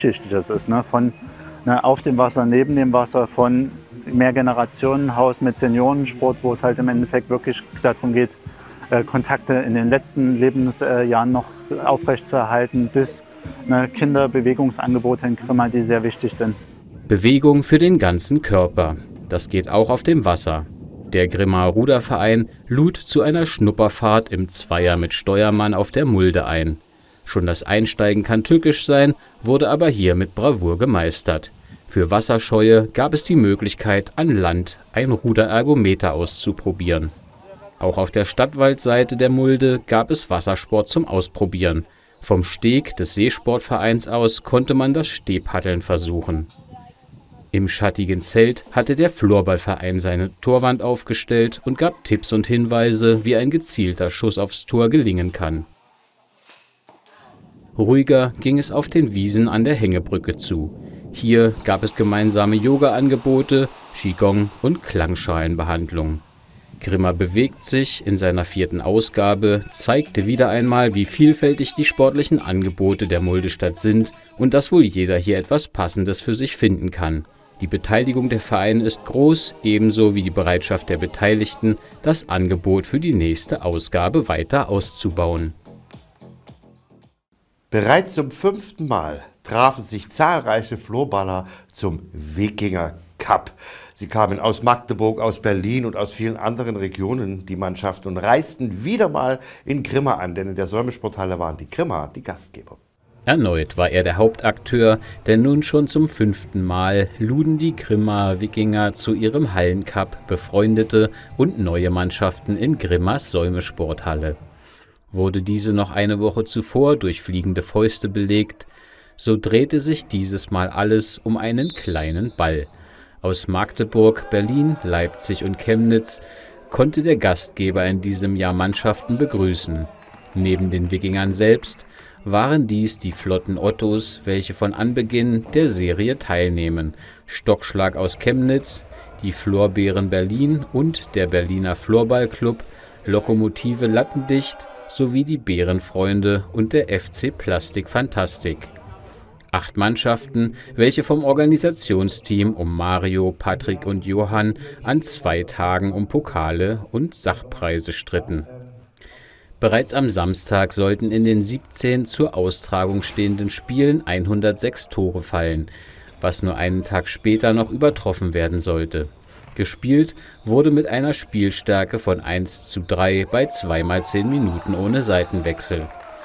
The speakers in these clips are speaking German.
vielschichtig das ist, ne? Von auf dem Wasser, neben dem Wasser, von Mehrgenerationenhaus mit Seniorensport, wo es halt im Endeffekt wirklich darum geht, Kontakte in den letzten Lebensjahren noch aufrechtzuerhalten, bis Kinderbewegungsangebote in Grimma, die sehr wichtig sind. Bewegung für den ganzen Körper. Das geht auch auf dem Wasser. Der Grimma Ruderverein lud zu einer Schnupperfahrt im Zweier mit Steuermann auf der Mulde ein. Schon das Einsteigen kann tückisch sein, wurde aber hier mit Bravour gemeistert. Für Wasserscheue gab es die Möglichkeit, an Land ein Ruderergometer auszuprobieren. Auch auf der Stadtwaldseite der Mulde gab es Wassersport zum Ausprobieren. Vom Steg des Seesportvereins aus konnte man das Stehpaddeln versuchen. Im schattigen Zelt hatte der Florballverein seine Torwand aufgestellt und gab Tipps und Hinweise, wie ein gezielter Schuss aufs Tor gelingen kann. Ruhiger ging es auf den Wiesen an der Hängebrücke zu. Hier gab es gemeinsame Yoga-Angebote, Qigong und Klangschalenbehandlung. Grimma bewegt sich in seiner 4. Ausgabe, zeigte wieder einmal, wie vielfältig die sportlichen Angebote der Muldestadt sind und dass wohl jeder hier etwas Passendes für sich finden kann. Die Beteiligung der Vereine ist groß, ebenso wie die Bereitschaft der Beteiligten, das Angebot für die nächste Ausgabe weiter auszubauen. Bereits zum 5. Mal trafen sich zahlreiche Florballer zum Wikinger Cup. Sie kamen aus Magdeburg, aus Berlin und aus vielen anderen Regionen, die Mannschaft, und reisten wieder mal in Grimma an, denn in der Säumesporthalle waren die Grimma die Gastgeber. Erneut war er der Hauptakteur, denn nun schon zum 5. Mal luden die Grimma Wikinger zu ihrem Hallencup befreundete und neue Mannschaften in Grimmas Säumesporthalle. Wurde diese noch eine Woche zuvor durch fliegende Fäuste belegt, so drehte sich dieses Mal alles um einen kleinen Ball. Aus Magdeburg, Berlin, Leipzig und Chemnitz konnte der Gastgeber in diesem Jahr Mannschaften begrüßen. Neben den Wikingern selbst waren dies die Flotten Ottos, welche von Anbeginn der Serie teilnehmen, Stockschlag aus Chemnitz, die Florbären Berlin und der Berliner Florballclub, Lokomotive Lattendicht sowie die Bärenfreunde und der FC Plastik Fantastik. 8 Mannschaften, welche vom Organisationsteam um Mario, Patrick und Johann an 2 Tagen um Pokale und Sachpreise stritten. Bereits am Samstag sollten in den 17 zur Austragung stehenden Spielen 106 Tore fallen, was nur einen Tag später noch übertroffen werden sollte. Gespielt wurde mit einer Spielstärke von 1:3 bei 2 mal 10 Minuten ohne Seitenwechsel.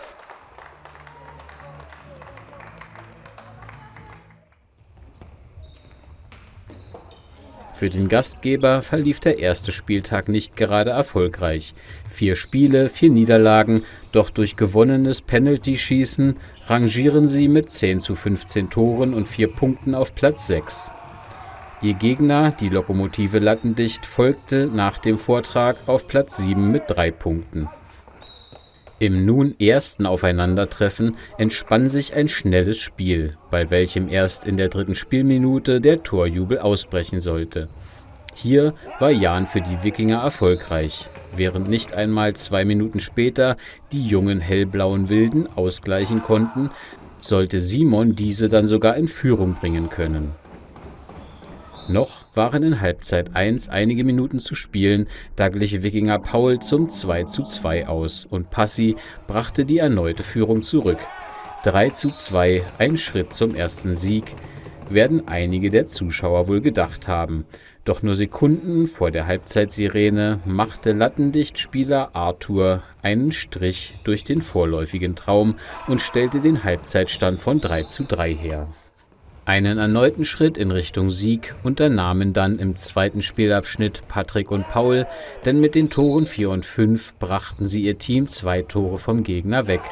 Für den Gastgeber verlief der erste Spieltag nicht gerade erfolgreich. 4 Spiele, 4 Niederlagen, doch durch gewonnenes Penaltyschießen rangieren sie mit 10:15 Toren und 4 Punkten auf Platz 6. Ihr Gegner, die Lokomotive Lattendicht, folgte nach dem Vortrag auf Platz 7 mit 3 Punkten. Im nun ersten Aufeinandertreffen entspann sich ein schnelles Spiel, bei welchem erst in der 3. Spielminute der Torjubel ausbrechen sollte. Hier war Jan für die Wikinger erfolgreich, während nicht einmal 2 Minuten später die jungen hellblauen Wilden ausgleichen konnten, sollte Simon diese dann sogar in Führung bringen können. Noch waren in Halbzeit 1 einige Minuten zu spielen, da glich Wikinger Paul zum 2:2 aus und Passi brachte die erneute Führung zurück. 3:2, ein Schritt zum ersten Sieg, werden einige der Zuschauer wohl gedacht haben. Doch nur Sekunden vor der Halbzeitsirene machte Lattendicht-Spieler Arthur einen Strich durch den vorläufigen Traum und stellte den Halbzeitstand von 3:3 her. Einen erneuten Schritt in Richtung Sieg unternahmen dann im 2. Spielabschnitt Patrick und Paul, denn mit den Toren 4 und 5 brachten sie ihr Team 2 Tore vom Gegner weg.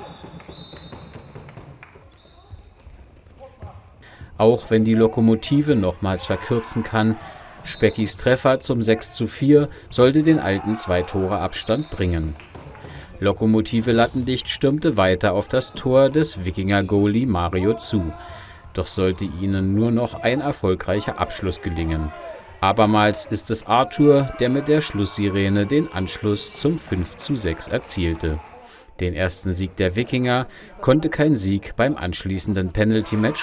Auch wenn die Lokomotive nochmals verkürzen kann, Speckis Treffer zum 6:4 sollte den alten 2-Tore-Abstand bringen. Lokomotive Lattendicht stürmte weiter auf das Tor des Wikinger-Goalie Mario zu. Doch sollte ihnen nur noch ein erfolgreicher Abschluss gelingen. Abermals ist es Arthur, der mit der Schlusssirene den Anschluss zum 5:6 erzielte. Den ersten Sieg der Wikinger konnte kein Sieg beim anschließenden Penalty-Match